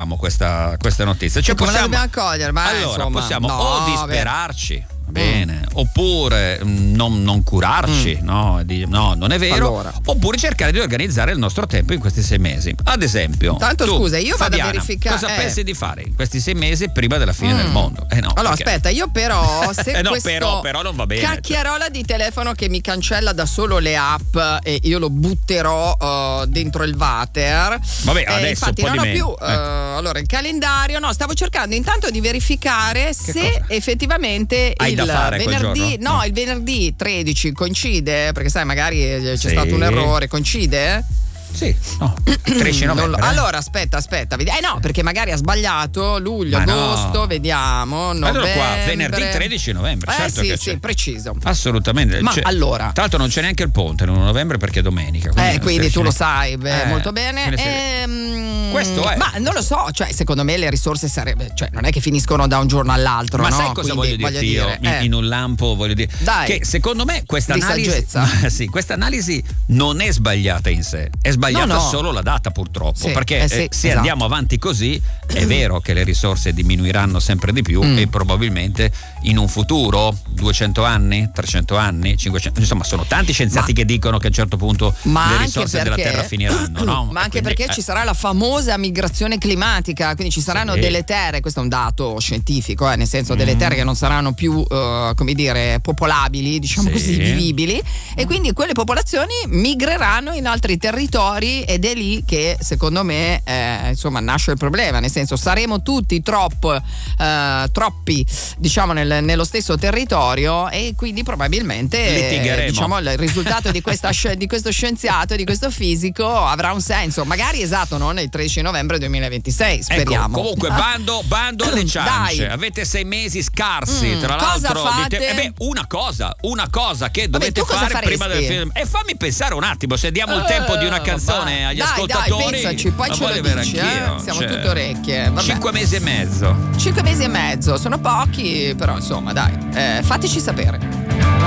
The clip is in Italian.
accogliamo questa notizia? Cioè, come la dobbiamo accogliere? Ma allora, insomma, possiamo no, o disperarci, bene, oppure non curarci, no, non è vero, Allora. oppure cercare di organizzare il nostro tempo in questi 6 mesi. Ad esempio, tanto tu, scusa, io vado Fabiana, a verificare. cosa pensi di fare in questi 6 mesi prima della fine del mondo? No, Allora, perché? aspetta, io però se no, questo però non va bene. cacchiarola di telefono che mi cancella da solo le app e io lo butterò dentro il water. Vabbè, adesso infatti un po' non di ho più meno. allora il calendario, no, stavo cercando intanto di verificare se cosa? effettivamente Hai il da fare quel venerdì, giorno? no, il venerdì 13 coincide, perché sai magari c'è Sì. stato un errore, coincide? Sì, no, 13 novembre. Allora aspetta, no, perché magari ha sbagliato luglio, Ma no. agosto, vediamo, Allora novembre. qua, venerdì 13 novembre, certo sì, che sì, c'è. preciso. Assolutamente. Ma allora. Tra l'altro non c'è neanche il ponte l'1 novembre perché è domenica. Quindi tu lo sai molto bene. Questo è. Ma non lo so, cioè secondo me le risorse non è che finiscono da un giorno all'altro. Ma no? sai cosa Quindi, voglio dirti io? In un lampo voglio dire. Dai. Che secondo me questa Di analisi. saggezza. Sì, questa analisi non è sbagliata in sé, è sbagliata No. solo la data purtroppo. Sì, perché sì, se esatto. andiamo avanti così è vero che le risorse diminuiranno sempre di più e probabilmente in un futuro 200 anni, 300 anni, 500, insomma sono tanti scienziati che dicono che a un certo punto le risorse della Terra finiranno, no? Ma anche quindi, perché ci sarà la famosa migrazione climatica, quindi ci saranno delle terre, questo è un dato scientifico, nel senso delle terre che non saranno più come dire popolabili, diciamo così, vivibili, e quindi quelle popolazioni migreranno in altri territori ed è lì che secondo me insomma nasce il problema, nel senso saremo tutti troppi diciamo nello stesso territorio e quindi probabilmente diciamo il risultato di questo scienziato, di questo fisico avrà un senso, magari esatto, non il 13 novembre 2026, speriamo. Ecco, comunque bando alle ciance. Dai. Avete 6 mesi scarsi, tra cosa l'altro fate? una cosa che dovete tu cosa fare prima del faresti? film. E fammi pensare un attimo, se diamo il tempo di una canzone agli ascoltatori. Dai, pensaci, poi ce lo dici, siamo tutte orecchie. Vabbè. 5 mesi e mezzo. 5 mesi e mezzo, sono pochi, però insomma dai, fateci sapere.